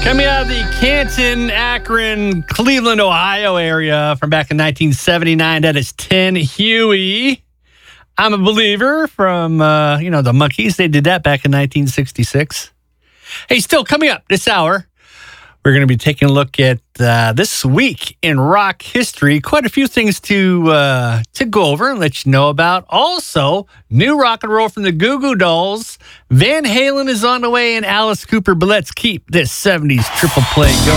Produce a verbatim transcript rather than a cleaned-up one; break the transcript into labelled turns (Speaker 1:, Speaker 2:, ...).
Speaker 1: Coming out of the Canton, Akron, Cleveland, Ohio area from back in nineteen seventy-nine, that is Ten Huey. I'm a Believer from, uh, you know, the Monkees. They did that back in nineteen sixty-six. Hey, still coming up this hour, we're going to be taking a look at uh, this week in rock history. Quite a few things to uh, to go over and let you know about. Also, new rock and roll from the Goo Goo Dolls. Van Halen is on the way, and Alice Cooper. But let's keep this seventies triple play going.